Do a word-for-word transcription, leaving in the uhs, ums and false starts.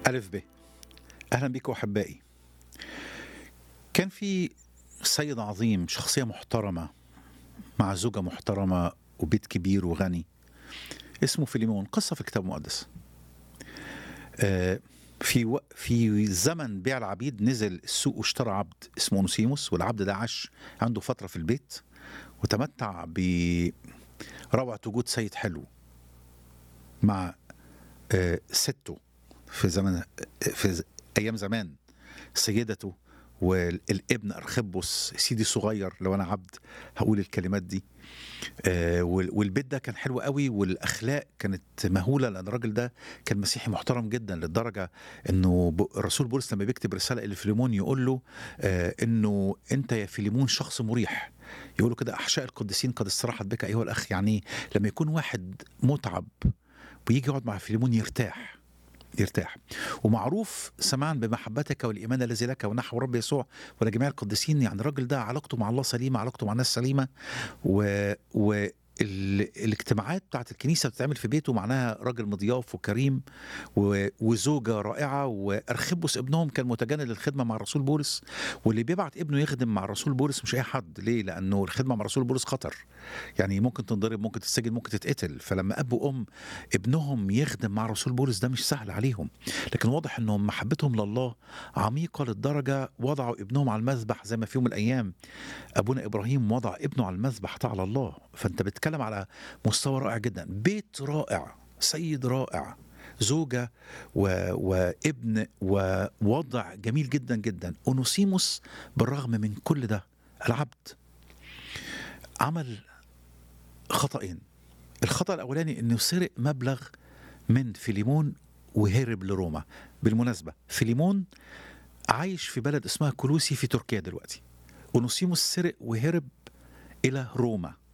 ألف ب. أهلا بكم أحبائي. كان في سيد عظيم، شخصية محترمة مع زوجة محترمة وبيت كبير وغني، اسمه فيليمون. قصة في الكتاب المقدس. آه، في و... في زمن بيع العبيد نزل السوق واشترى عبد اسمه أونوسيموس، والعبد ده عاش عنده فترة في البيت وتمتع بروعة وجود سيد حلو مع آه، سته في زمن في ز- أيام زمان، سيدته والابن أرخبس سيدي صغير. لو أنا عبد هقول الكلمات دي. آه، وال- والبيت ده كان حلو قوي، والأخلاق كانت مهولة، لأن الراجل ده كان مسيحي محترم جدا، للدرجة أنه ب- الرسول بولس لما بيكتب رسالة إلى فيليمون يقول له آه، أنه أنت يا فيليمون شخص مريح. يقولوا كده: أحشاء القديسين قد استراحت بك أيها الأخ. يعني لما يكون واحد متعب ويجي يقعد مع فيليمون يرتاح يرتاح. ومعروف سمعا بمحبتك والإيمان الذي لك ونحو رب يسوع ولجميع القديسين. يعني الراجل ده علاقته مع الله سليمة، علاقته مع الناس سليمة. و, و ال- الاجتماعات بتاعت الكنيسة بتتعمل في بيته، معناها راجل مضياف وكريم و- وزوجة رائعة. وأرخبس ابنهم كان متجند للخدمة مع الرسول بولس، واللي بيبعت ابنه يخدم مع الرسول بولس مش أي حد. ليه؟ لأنه الخدمة مع الرسول بولس خطر، يعني ممكن تنضرب، ممكن تتسجن، ممكن تتقتل. فلما أب وأم ابنهم يخدم مع الرسول بولس ده مش سهل عليهم. لكن واضح أنهم محبتهم لله عميقة للدرجة وضعوا ابنهم على المذبح، زي ما في يوم من الأيام ابونا ابراهيم وضع ابنه على المذبح ده على الله. فانت بتتكلم على مستوى رائع جدا، بيت رائع، سيد رائع، زوجة و... وابن، ووضع جميل جدا جدا. أونوسيموس بالرغم من كل ده، العبد، عمل خطأين. الخطأ الأولاني أنه سرق مبلغ من فيليمون وهرب لروما. بالمناسبة فيليمون عايش في بلد اسمها كولوسي في تركيا دلوقتي. أونوسيموس سرق وهرب إلى روما.